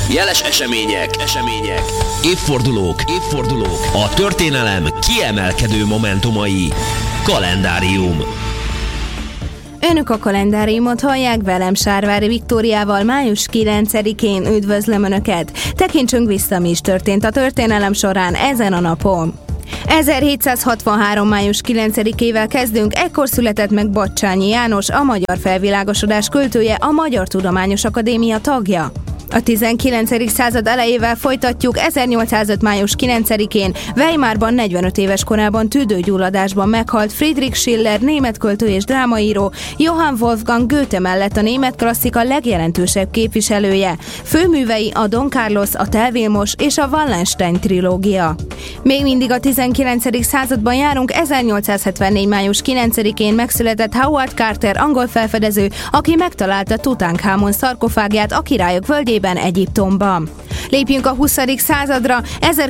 jeles események, évfordulók, a történelem kiemelkedő momentumai. Kalendárium. Önök a kalendáriumot hallják, velem Sárvári Viktóriával május 9-én üdvözlöm Önöket. Tekintsünk vissza, mi is történt a történelem során ezen a napon. 1763. május 9-ével kezdünk, ekkor született meg Batthyány János, a magyar felvilágosodás költője, a Magyar Tudományos Akadémia tagja. A 19. század elejével folytatjuk. 1805. május 9-én Weimarban 45 éves korában tüdőgyulladásban meghalt Friedrich Schiller, német költő és drámaíró, Johann Wolfgang Goethe mellett a német klasszika legjelentősebb képviselője. Főművei a Don Carlos, a Tell Vilmos és a Wallenstein trilógia. Még mindig a 19. században járunk. 1874. május 9-én megszületett Howard Carter, angol felfedező, aki megtalálta Tutankamon szarkofágját a Királyok völgyében, Egyiptomban. Lépjünk a 20. századra.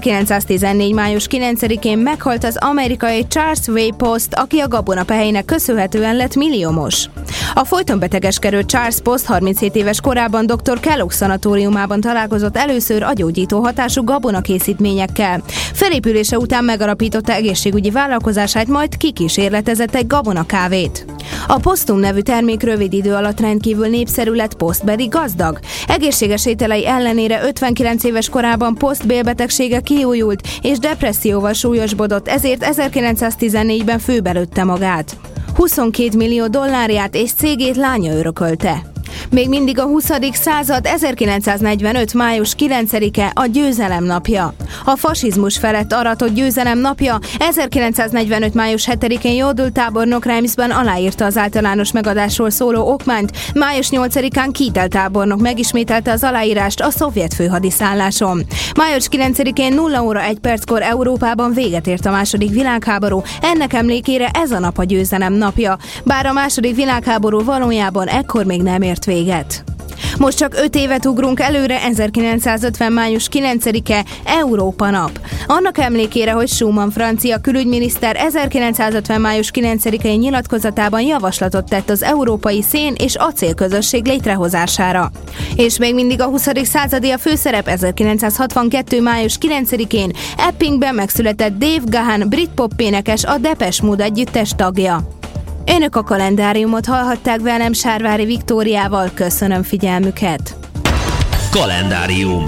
1914. május 9-én meghalt az amerikai Charles W. Post, aki a gabonapehelynek köszönhetően lett milliómos. A folyton betegeskedő Charles Post 37 éves korában dr. Kellogg szanatóriumában találkozott először a gyógyító hatású gabonakészítményekkel. Felépülése után megalapította egészségügyi vállalkozását, majd kikísérletezett egy gabonakávét. A Postum nevű termék rövid idő alatt rendkívül népszerű lett, Post pedig gazdag. Egészséges ételei ellenére 59 éves korában Post bélbetegsége kiújult és depresszióval súlyosbodott, ezért 1914-ben főbelőtte magát. 22 millió dollárját és cégét lánya örökölte. Még mindig a 20. század. 1945. május 9-e a győzelem napja. A fasizmus felett aratott győzelem napja. 1945. május 7-én Jodl tábornok Reimsben aláírta az általános megadásról szóló okmányt. Május 8-án Kittel tábornok megismételte az aláírást a szovjet főhadiszálláson. Május 9-én 0 óra 1 perckor Európában véget ért a második világháború. Ennek emlékére ez a nap a győzelem napja. Bár a második világháború valójában ekkor még nem ért véget. Most csak 5 évet ugrunk előre. 1950. május 9-e Európa nap. Annak emlékére, hogy Schumann francia külügyminiszter 1950. május 9-i nyilatkozatában javaslatot tett az Európai Szén- és Acélközösség létrehozására. És még mindig a 20. századi a főszerep. 1962. május 9-én Eppingben megszületett Dave Gahan, brit pop énekes, a Depeche Mode együttes tagja. Önök a kalendáriumot hallhatták, velem Sárvári Viktóriával. Köszönöm figyelmüket! Kalendárium.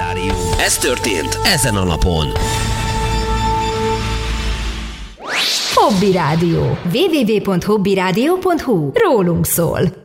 Ez történt ezen a napon. Hobby Rádió. www.hobbyradio.hu. Rólunk szól.